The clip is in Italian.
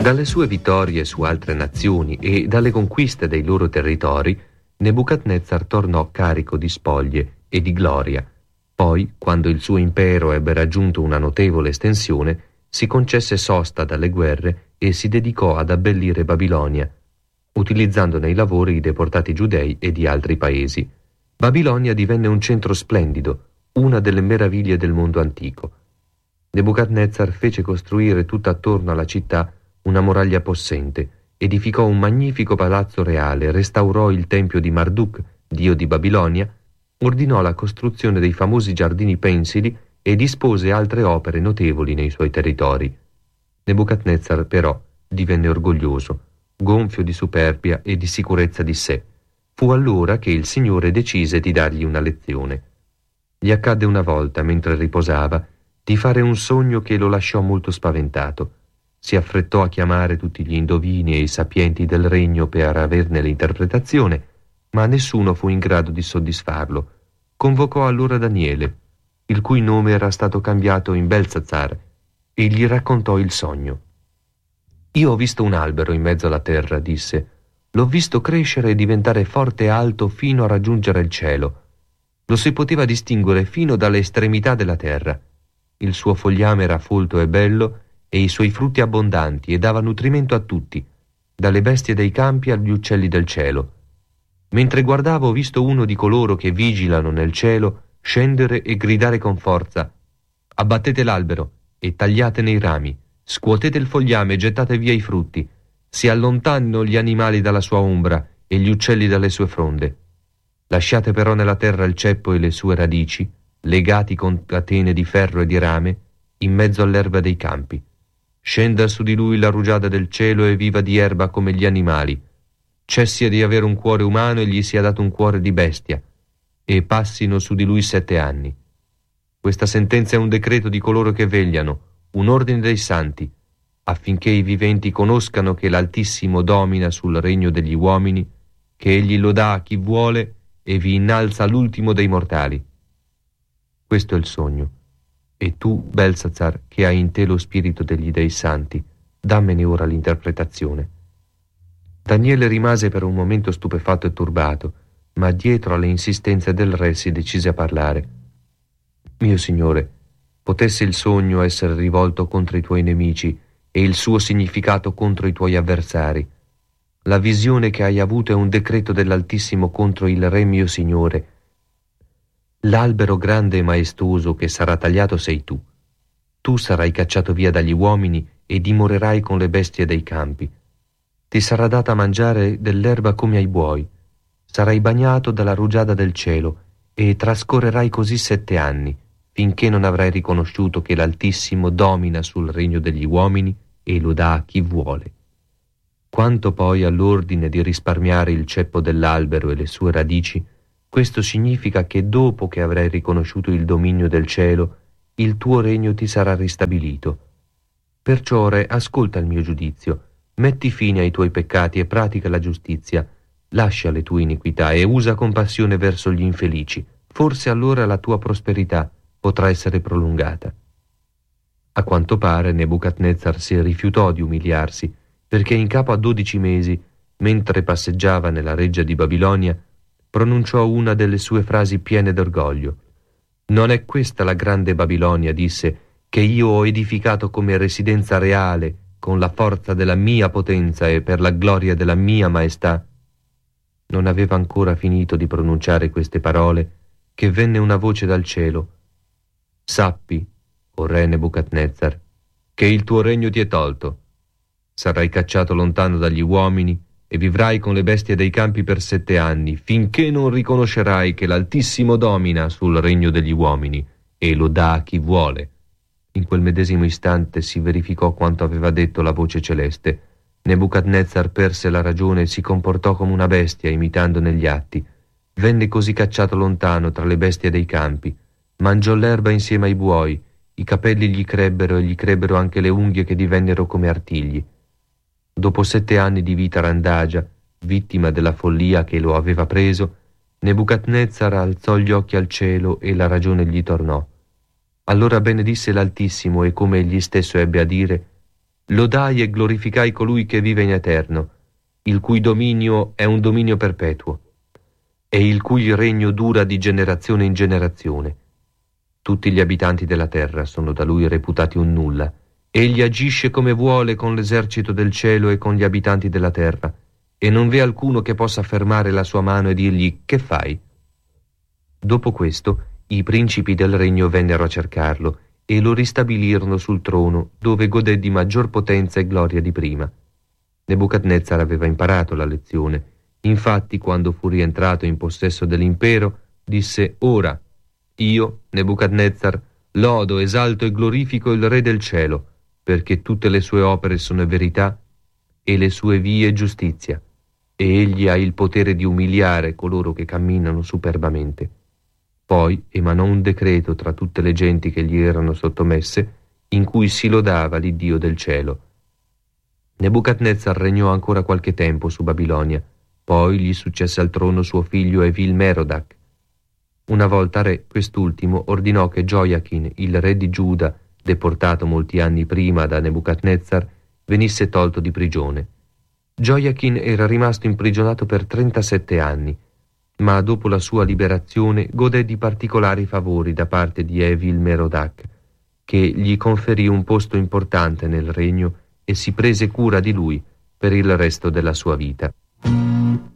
Dalle sue vittorie su altre nazioni e dalle conquiste dei loro territori, Nebuchadnezzar tornò carico di spoglie e di gloria. Poi, quando il suo impero ebbe raggiunto una notevole estensione, si concesse sosta dalle guerre e si dedicò ad abbellire Babilonia, utilizzando nei lavori i deportati giudei e di altri paesi. Babilonia divenne un centro splendido, una delle meraviglie del mondo antico. Nebuchadnezzar fece costruire tutta attorno alla città una muraglia possente, edificò un magnifico palazzo reale, restaurò il tempio di Marduk, dio di Babilonia, ordinò la costruzione dei famosi giardini pensili e dispose altre opere notevoli nei suoi territori. Nebuchadnezzar però divenne orgoglioso, gonfio di superbia e di sicurezza di sé. Fu allora che il Signore decise di dargli una lezione. Gli accadde una volta, mentre riposava, di fare un sogno che lo lasciò molto spaventato. Si affrettò a chiamare tutti gli indovini e i sapienti del regno per averne l'interpretazione, ma nessuno fu in grado di soddisfarlo. Convocò allora Daniele, il cui nome era stato cambiato in Beltsazzar, e gli raccontò il sogno. «Io ho visto un albero in mezzo alla terra», disse. «L'ho visto crescere e diventare forte e alto fino a raggiungere il cielo. Lo si poteva distinguere fino dalle estremità della terra. Il suo fogliame era folto e bello, e i suoi frutti abbondanti, e dava nutrimento a tutti, dalle bestie dei campi agli uccelli del cielo. Mentre guardavo ho visto uno di coloro che vigilano nel cielo scendere e gridare con forza: abbattete l'albero e tagliatene i rami, scuotete il fogliame e gettate via i frutti, si allontanino gli animali dalla sua ombra e gli uccelli dalle sue fronde. Lasciate però nella terra il ceppo e le sue radici, legati con catene di ferro e di rame, in mezzo all'erba dei campi. Scenda su di lui la rugiada del cielo e viva di erba come gli animali. Cessi di avere un cuore umano e gli sia dato un cuore di bestia, e passino su di lui 7 anni. Questa sentenza è un decreto di coloro che vegliano, un ordine dei santi, affinché i viventi conoscano che l'Altissimo domina sul regno degli uomini, che egli lo dà a chi vuole e vi innalza l'ultimo dei mortali. Questo è il sogno. E tu, Beltsazzar, che hai in te lo spirito degli dei santi, dammene ora l'interpretazione». Daniele rimase per un momento stupefatto e turbato, ma dietro alle insistenze del re si decise a parlare. «Mio signore, potesse il sogno essere rivolto contro i tuoi nemici e il suo significato contro i tuoi avversari. La visione che hai avuto è un decreto dell'Altissimo contro il re mio signore. L'albero grande e maestoso che sarà tagliato sei tu. Tu sarai cacciato via dagli uomini e dimorerai con le bestie dei campi. Ti sarà data a mangiare dell'erba come ai buoi. Sarai bagnato dalla rugiada del cielo e trascorrerai così 7 anni, finché non avrai riconosciuto che l'Altissimo domina sul regno degli uomini e lo dà a chi vuole. Quanto poi all'ordine di risparmiare il ceppo dell'albero e le sue radici, questo significa che dopo che avrai riconosciuto il dominio del cielo, il tuo regno ti sarà ristabilito. Perciò, re, ascolta il mio giudizio, metti fine ai tuoi peccati e pratica la giustizia, lascia le tue iniquità e usa compassione verso gli infelici, forse allora la tua prosperità potrà essere prolungata». A quanto pare Nebuchadnezzar si rifiutò di umiliarsi, perché in capo a 12 mesi, mentre passeggiava nella reggia di Babilonia, pronunciò una delle sue frasi piene d'orgoglio. «Non è questa la grande Babilonia», disse, «che io ho edificato come residenza reale, con la forza della mia potenza e per la gloria della mia maestà?» Non aveva ancora finito di pronunciare queste parole che venne una voce dal cielo: «Sappi, o re Nebuchadnezzar, che il tuo regno ti è tolto. Sarai cacciato lontano dagli uomini e vivrai con le bestie dei campi per 7 anni, finché non riconoscerai che l'Altissimo domina sul regno degli uomini e lo dà a chi vuole». In quel medesimo istante si verificò quanto aveva detto la voce celeste. Nebuchadnezzar perse la ragione e si comportò come una bestia, imitando negli atti. Venne così cacciato lontano tra le bestie dei campi. Mangiò l'erba insieme ai buoi, i capelli gli crebbero e gli crebbero anche le unghie che divennero come artigli. Dopo 7 anni di vita randagia, vittima della follia che lo aveva preso, Nebuchadnezzar alzò gli occhi al cielo e la ragione gli tornò. Allora benedisse l'Altissimo e, come egli stesso ebbe a dire, Lodai e glorificai colui che vive in eterno, il cui dominio è un dominio perpetuo, e il cui regno dura di generazione in generazione. Tutti gli abitanti della terra sono da lui reputati un nulla. Egli agisce come vuole con l'esercito del cielo e con gli abitanti della terra, e non v'è alcuno che possa fermare la sua mano e dirgli: che fai? Dopo questo, i principi del regno vennero a cercarlo e lo ristabilirono sul trono, dove godé di maggior potenza e gloria di prima. Nebuchadnezzar aveva imparato la lezione. Infatti, quando fu rientrato in possesso dell'impero, disse: ora, io, Nebuchadnezzar, lodo, esalto e glorifico il Re del cielo, perché tutte le sue opere sono verità e le sue vie giustizia, e egli ha il potere di umiliare coloro che camminano superbamente. Poi emanò un decreto tra tutte le genti che gli erano sottomesse, in cui si lodava l'Iddio del cielo. Nebuchadnezzar regnò ancora qualche tempo su Babilonia, poi gli successe al trono suo figlio Evil-Merodach. Una volta re, quest'ultimo ordinò che Gioiachin, il re di Giuda, deportato molti anni prima da Nebuchadnezzar, venisse tolto di prigione. Gioiachin era rimasto imprigionato per 37 anni, ma dopo la sua liberazione godé di particolari favori da parte di Evil-Merodach, che gli conferì un posto importante nel regno e si prese cura di lui per il resto della sua vita.